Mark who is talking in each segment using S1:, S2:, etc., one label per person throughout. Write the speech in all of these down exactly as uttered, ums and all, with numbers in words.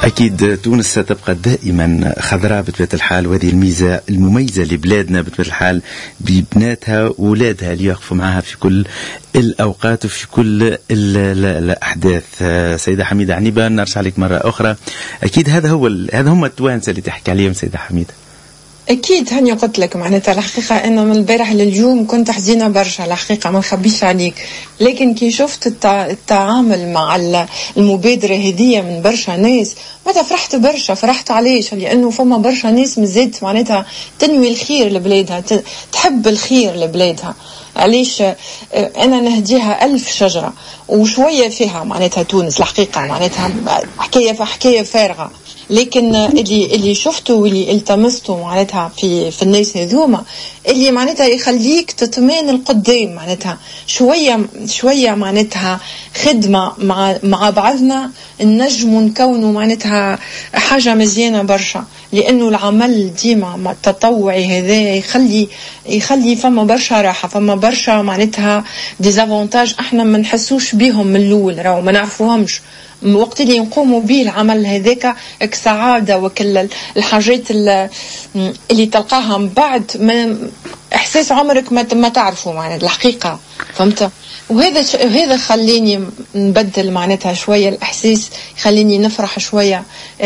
S1: أكيد تونس ستبقى دائما خضراء بطبيعة الحال، وهذه الميزة المميزة لبلادنا بطبيعة الحال ببناتها وولادها اللي يقفوا معها في كل الأوقات وفي كل الأحداث. سيدة حميدة عنيبة نرجع لك مرة أخرى. أكيد هذا هو هذا هم التوانسة اللي تحكي عليهم سيدة حميدة.
S2: أكيد هني قلت لك معناتها الحقيقة أنا من البارح لليوم كنت حزينة برشا الحقيقة ما نخبيش عليك، لكن كي شفت التعامل مع المبادرة هدية من برشا ناس معناتها فرحت برشا. فرحت عليش لأنه فما برشا ناس مزيد معناتها تنوي الخير لبلادها، تحب الخير لبلادها. علاش أنا نهديها ألف شجرة وشوية فيها معناتها تونس الحقيقة معناتها حكاية فحكاية فارغة، لكن اللي اللي شفته واللي التمسته معناتها في في الناس هذوما اللي معناتها يخليك تطمئن القدام معناتها شويه شويه معناتها خدمه مع مع بعضنا النجم نكونوا معناتها حاجه مزيانه برشا، لانه العمل ديما التطوعي هذا يخلي يخلي فما برشا راحه، فما برشا معناتها ديزافونتاج احنا ما نحسوش بهم من الاول راهو ما نعرفوهمش وقت اللي نقوموا به العمل هذاك كسعادة وكل الحاجات اللي تلقاها من بعد ما إحساس عمرك ما ما تعرفه معناتها الحقيقة فهمت. وهذا هذا خليني نبدل معناتها شوية الإحساس، خليني نفرح شوية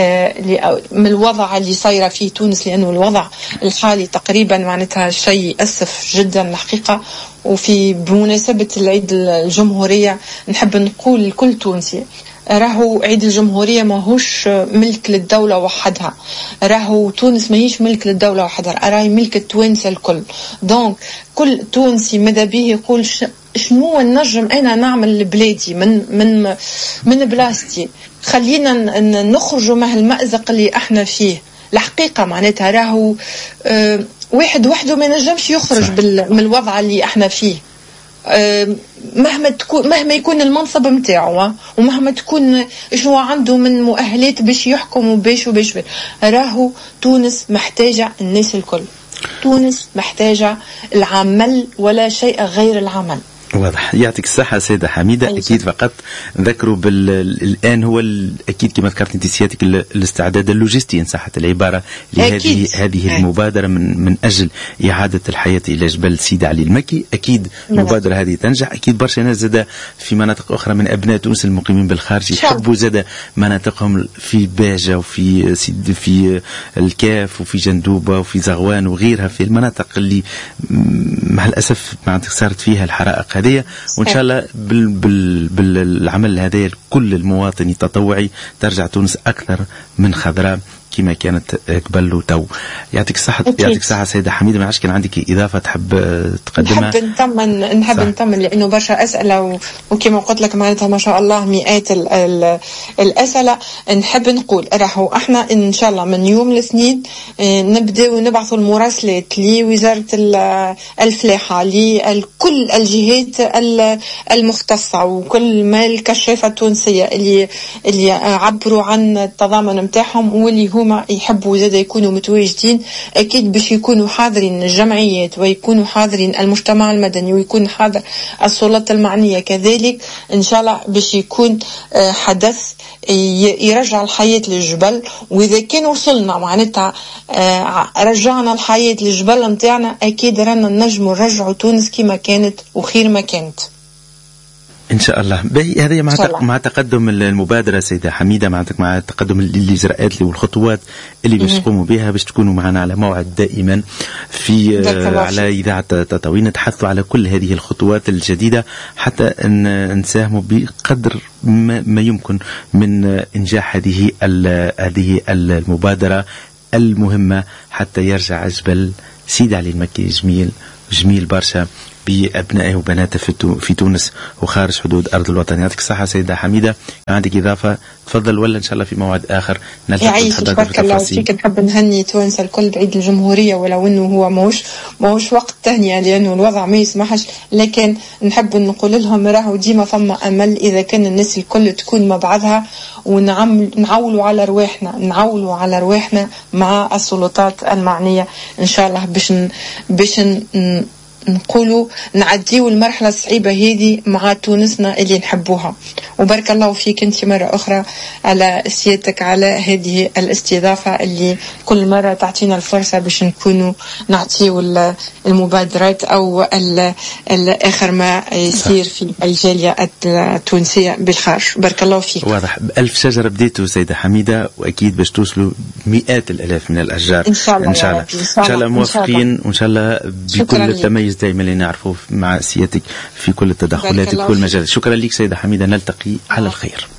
S2: من الوضع اللي صايرة فيه تونس، لأنه الوضع الحالي تقريبا معناتها شيء أسف جدا الحقيقة. وفي بمناسبة العيد الجمهورية نحب نقول لكل تونسي راهو عيد الجمهورية ماهوش ملك للدولة وحدها، راهو تونس ماهيش ملك للدولة وحدها، راهي ملك التوانسة الكل. دونك كل تونسي ماذا به يقول شنو النجم أنا نعمل لبلادي من من من بلاستي، خلينا نخرجوا من المأزق اللي احنا فيه. الحقيقة معناتها راهو اه واحد وحده ما نجمش يخرج من الوضع اللي احنا فيه، مهما تكون مهما يكون المنصب متاعه ومهما تكون شنو عنده من مؤهلات باش يحكم وباش وباش راهو تونس محتاجة الناس الكل، تونس محتاجة العمل ولا شيء غير العمل.
S1: واضح. يعطيك الصحة سيدة حميدة. أيوة. أكيد فقط نذكروا بالآن هو أكيد كما ذكرت انت سيادتك الاستعداد اللوجستي إن صحت العبارة لهذه هذه المبادرة من من أجل إعادة الحياة إلى جبل سيدي علي المكي. أكيد المبادرة هذه تنجح. أكيد برشا ناس زاد في مناطق أخرى من أبناء تونس المقيمين بالخارج يحبوا زاد مناطقهم في باجة وفي سيد في الكاف وفي جندوبة وفي زغوان وغيرها في المناطق اللي مع الأسف مناطق صارت فيها الحرائق هذه. وإن شاء الله بال بال بالعمل هذا كل المواطن التطوعي ترجع تونس أكثر من خضراء كما كانت قبل وتو. يعطيك الصحة. يعطيك الصحة سيدة حميدة. ما عادش كان عندك إضافة تحب تقدمها؟
S2: نحب نطمن نحب نطمن لأنه برشا أسئلة وكما قلت لك معناتها ما شاء الله مئات ال ال الأسئلة. نحب نقول راهو احنا إن شاء الله من يوم الاثنين نبدأ نبعثوا المراسلات لوزارة الفلاحة لكل الجهات المختصة وكل ما الكشافة التونسية اللي اللي عبروا عن التضامن متاعهم واللي هما يحبوا زاد يكونوا متواجدين. أكيد باش يكونوا حاضرين الجمعيات ويكونوا حاضرين المجتمع المدني ويكون حاضر السلطات المعنية كذلك إن شاء الله باش يكون حدث يرجع الحياة للجبل. وإذا كان وصلنا معناتها رجعنا الحياة للجبل متاعنا أكيد رانا نجم نرجعوا تونس كما كانت وخير ما كانت
S1: إن شاء الله. هذه مع مع تقدم المبادرة سيدة حميدة، مع مع تقدم الإجراءات والخطوات اللي باش تقوموا بها باش تكونوا معنا على موعد دائما في على إذاعة تطاوين نتحدثوا على كل هذه الخطوات الجديدة حتى أن نساهموا بقدر ما, ما يمكن من إنجاح هذه هذه المبادرة المهمة حتى يرجع جبل سيدي علي المكي جميل جميل برشا بأبنائه وبناته في تونس وخارج حدود أرض الوطن. يعطيك الصحة سيدة حميدة. عندك إضافة تفضل ولا إن شاء الله في موعد آخر
S2: يعيش بارك الله فيك. نحب نهني تونس الكل بعيد الجمهورية ولو إنه هو موش موش وقت تهنئة لأنه الوضع ما يسمحش، لكن نحب نقول لهم راهو ديما فما أمل إذا كان الناس الكل تكون مع بعضها ونعمل نعولوا على رواحنا نعولوا على رواحنا مع السلطات المعنية إن شاء الله باش باش نقولوا نعديوا المرحلة الصعيبة هذه مع تونسنا اللي نحبوها. وبارك الله فيك انت مرة أخرى على سيادتك على هذه الاستضافة اللي كل مرة تعطينا الفرصة باش نكونوا نعطيوا المبادرات أو آخر ما يصير في الجالية التونسية بالخارج. بارك الله فيك.
S1: واضح. بألف شجرة بديتوا سيدة حميدة، وأكيد باش توصلوا مئات الألاف من الأشجار إن شاء الله. إن شاء الله, إن شاء الله موفقين، وإن شاء الله بكل التميز دائما اللي نعرفه مع سيادتك في كل التدخلات في كل مجال. شكرا لك سيدة حميدة، نلتقي على الخير.